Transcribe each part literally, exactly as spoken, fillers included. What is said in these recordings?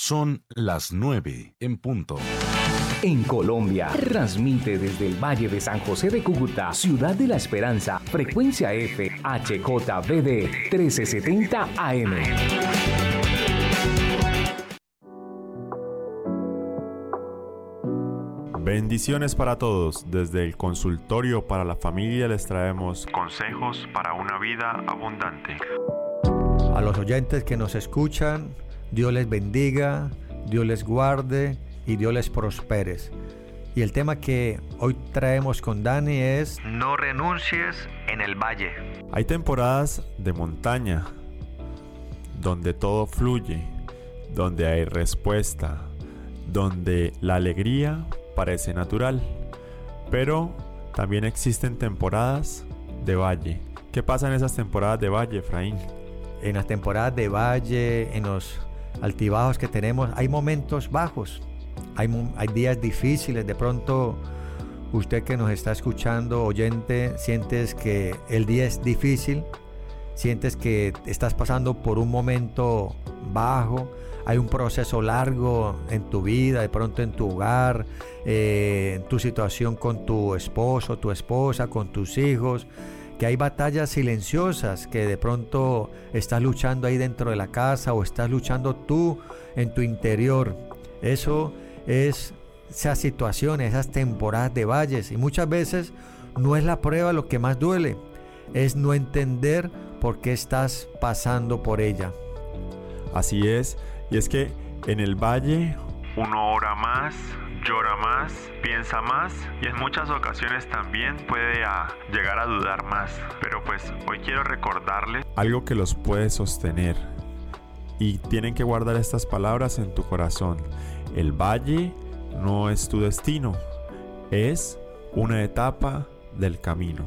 Son las nueve en punto. En Colombia, transmite desde el Valle de San José de Cúcuta, Ciudad de la Esperanza, frecuencia F, H J V D trece setenta A M. Bendiciones para todos. Desde el consultorio para la familia les traemos consejos para una vida abundante. A los oyentes que nos escuchan, Dios les bendiga, Dios les guarde y Dios les prospere. Y el tema que hoy traemos con Dani es: no renuncies en el valle. Hay temporadas de montaña, donde todo fluye, donde hay respuesta, donde la alegría parece natural. Pero también existen temporadas de valle. ¿Qué pasa en esas temporadas de valle, Efraín? En las temporadas de valle, en los altibajos que tenemos, hay momentos bajos, hay, hay días difíciles. De pronto usted que nos está escuchando, oyente, sientes que el día es difícil, sientes que estás pasando por un momento bajo, hay un proceso largo en tu vida, de pronto en tu hogar, eh, en tu situación con tu esposo, tu esposa, con tus hijos, que hay batallas silenciosas que de pronto estás luchando ahí dentro de la casa o estás luchando tú en tu interior. Eso es esas situaciones, esas temporadas de valles, y muchas veces no es la prueba lo que más duele, es no entender por qué estás pasando por ella. Así es, y es que en el valle uno ora más, llora más, piensa más y en muchas ocasiones también puede a llegar a dudar más. Pero pues hoy quiero recordarles algo que los puede sostener, y tienen que guardar estas palabras en tu corazón. El valle no es tu destino, es una etapa del camino.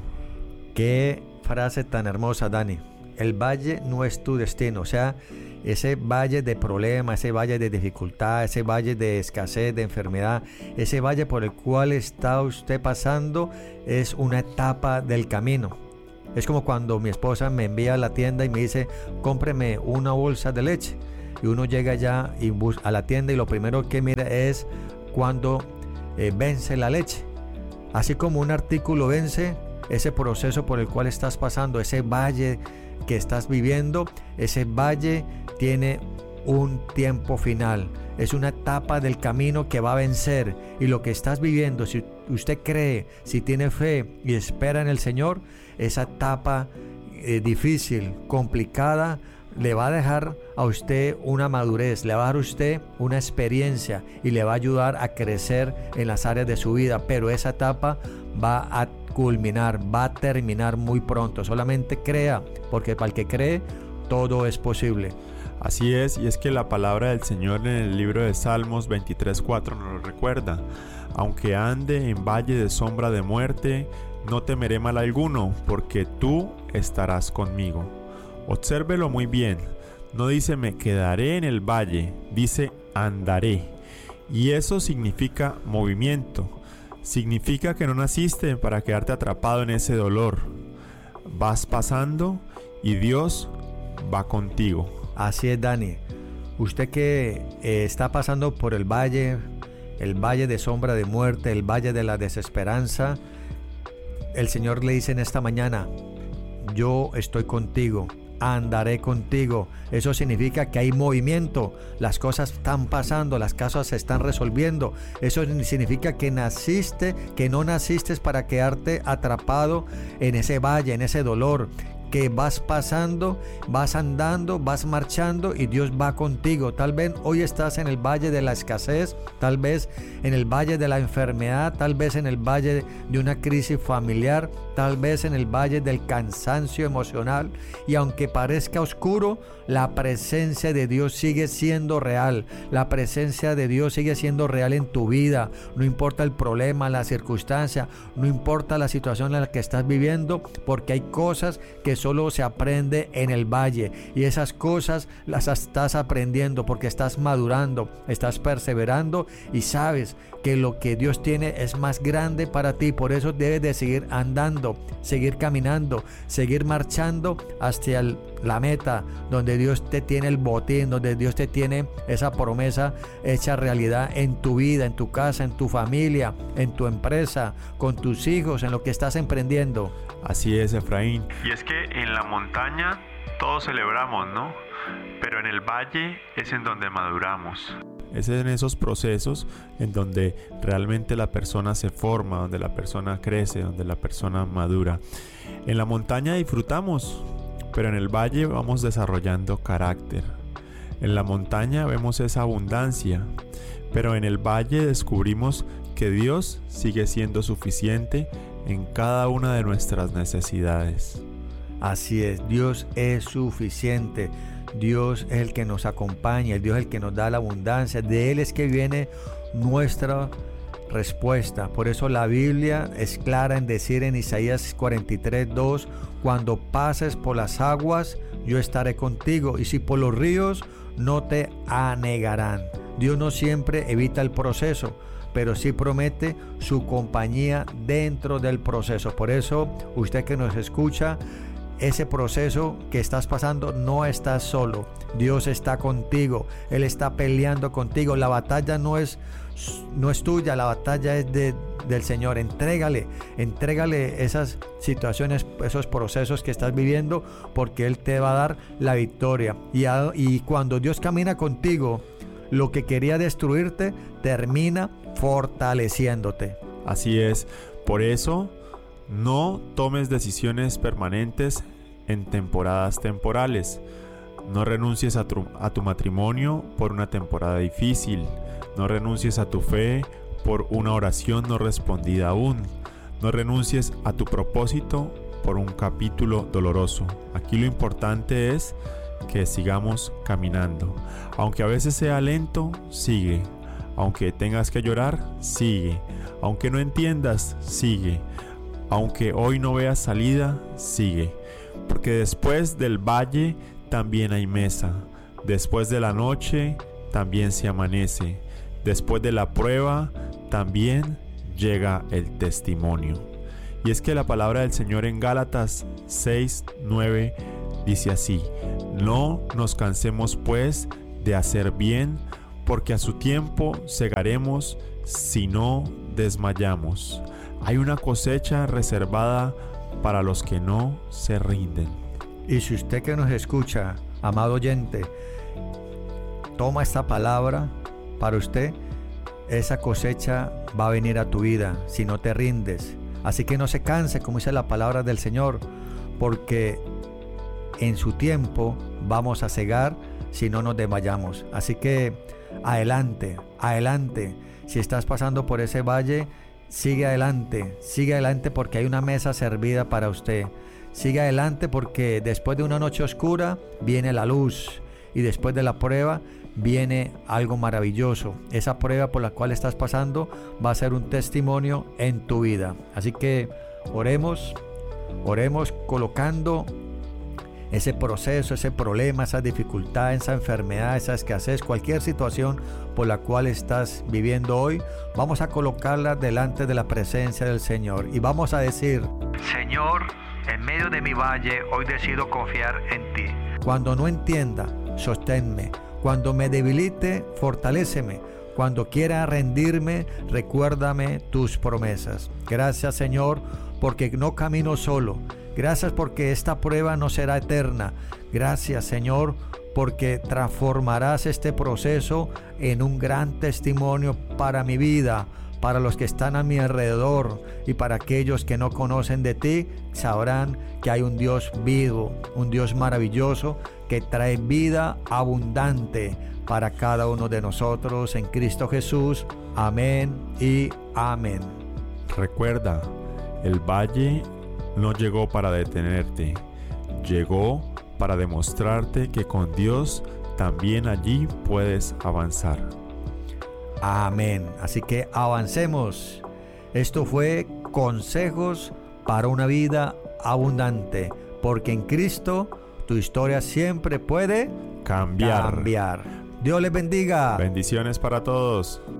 Qué frase tan hermosa, Dani. El valle no es tu destino, o sea, ese valle de problemas, ese valle de dificultad, ese valle de escasez, de enfermedad, ese valle por el cual está usted pasando es una etapa del camino. Es como cuando mi esposa me envía a la tienda y me dice: cómpreme una bolsa de leche, y uno llega allá y bus- a la tienda y lo primero que mira es cuando eh, vence la leche. Así como un artículo vence, ese proceso por el cual estás pasando, ese valle que estás viviendo, ese valle tiene un tiempo final, es una etapa del camino que va a vencer. Y lo que estás viviendo, si usted cree, si tiene fe y espera en el Señor, esa etapa eh, difícil, complicada, le va a dejar a usted una madurez, le va a dar a usted una experiencia y le va a ayudar a crecer en las áreas de su vida. Pero esa etapa va a culminar, va a terminar muy pronto. Solamente crea, porque para el que cree todo es posible. Así es, y es que la palabra del Señor en el libro de Salmos veintitrés cuatro nos lo recuerda: aunque ande en valle de sombra de muerte, no temeré mal alguno, porque tú estarás conmigo. Obsérvelo muy bien, no dice me quedaré en el valle, dice andaré, y eso significa movimiento. Significa que no naciste para quedarte atrapado en ese dolor. Vas pasando y Dios va contigo. Así es, Dani. Usted que eh, está pasando por el valle, el valle de sombra de muerte, el valle de la desesperanza, el Señor le dice en esta mañana: yo estoy contigo, andaré contigo. Eso significa que hay movimiento, las cosas están pasando, las cosas se están resolviendo. Eso significa que naciste, que no naciste para quedarte atrapado en ese valle, en ese dolor, que vas pasando, vas andando, vas marchando y Dios va contigo. Tal vez hoy estás en el valle de la escasez, tal vez en el valle de la enfermedad, tal vez en el valle de una crisis familiar, tal vez en el valle del cansancio emocional, y aunque parezca oscuro, la presencia de Dios sigue siendo real. La presencia de Dios sigue siendo real en tu vida. No importa el problema, la circunstancia, no importa la situación en la que estás viviendo, porque hay cosas que solo se aprende en el valle, y esas cosas las estás aprendiendo porque estás madurando, estás perseverando y sabes que lo que Dios tiene es más grande para ti. Por eso debes de seguir andando, seguir caminando, seguir marchando hacia el la meta, donde Dios te tiene el botín, donde Dios te tiene esa promesa hecha realidad en tu vida, en tu casa, en tu familia, en tu empresa, con tus hijos, en lo que estás emprendiendo. Así es, Efraín. Y es que en la montaña todos celebramos, ¿no? Pero en el valle es en donde maduramos. Es en esos procesos en donde realmente la persona se forma, donde la persona crece, donde la persona madura. En la montaña disfrutamos, pero en el valle vamos desarrollando carácter. En la montaña vemos esa abundancia, pero en el valle descubrimos que Dios sigue siendo suficiente en cada una de nuestras necesidades. Así es, Dios es suficiente. Dios es el que nos acompaña, Dios es el que nos da la abundancia. De Él es que viene nuestra respuesta. Por eso la Biblia es clara en decir en Isaías cuarenta y tres, dos: cuando pases por las aguas, yo estaré contigo, y si por los ríos, no te anegarán. Dios no siempre evita el proceso, pero sí promete su compañía dentro del proceso. Por eso, usted que nos escucha, ese proceso que estás pasando, no estás solo. Dios está contigo. Él está peleando contigo. La batalla no es, no es tuya, la batalla es de, del Señor. Entrégale, entrégale esas situaciones, esos procesos que estás viviendo, porque Él te va a dar la victoria. Y, a, y cuando Dios camina contigo, lo que quería destruirte termina fortaleciéndote. Así es. Por eso, no tomes decisiones permanentes en temporadas temporales. No renuncies a tu, a tu matrimonio por una temporada difícil. No renuncies a tu fe por una oración no respondida aún. No renuncies a tu propósito por un capítulo doloroso. Aquí lo importante es que sigamos caminando. Aunque a veces sea lento, sigue. Aunque tengas que llorar, sigue. Aunque no entiendas, sigue. Aunque hoy no veas salida, sigue. Porque después del valle también hay mesa. Después de la noche también se amanece. Después de la prueba también llega el testimonio. Y es que la palabra del Señor en Gálatas seis, nueve dice así: no nos cansemos pues de hacer bien, porque a su tiempo segaremos si no desmayamos. Hay una cosecha reservada para los que no se rinden. Y si usted que nos escucha, amado oyente, toma esta palabra para usted, esa cosecha va a venir a tu vida si no te rindes. Así que no se canse, como dice la palabra del Señor, porque en su tiempo vamos a cegar si no nos desmayamos. Así que adelante, adelante. Si estás pasando por ese valle, sigue adelante, sigue adelante, porque hay una mesa servida para usted. Sigue adelante, porque después de una noche oscura viene la luz, y después de la prueba viene algo maravilloso. Esa prueba por la cual estás pasando va a ser un testimonio en tu vida. Así que oremos, oremos colocando ese proceso, ese problema, esa dificultad, esa enfermedad, esa escasez, cualquier situación por la cual estás viviendo hoy, vamos a colocarla delante de la presencia del Señor y vamos a decir: Señor, en medio de mi valle, hoy decido confiar en ti. Cuando no entienda, sosténme. Cuando me debilite, fortaléceme. Cuando quiera rendirme, recuérdame tus promesas. Gracias, Señor, porque no camino solo. Gracias porque esta prueba no será eterna. Gracias, Señor, porque transformarás este proceso en un gran testimonio para mi vida, para los que están a mi alrededor, y para aquellos que no conocen de ti, sabrán que hay un Dios vivo, un Dios maravilloso que trae vida abundante para cada uno de nosotros en Cristo Jesús. Amén y amén. Recuerda, el valle no llegó para detenerte, llegó para demostrarte que con Dios también allí puedes avanzar. Amén. Así que avancemos. Esto fue Consejos para una vida abundante, porque en Cristo tu historia siempre puede cambiar. cambiar. Dios les bendiga. Bendiciones para todos.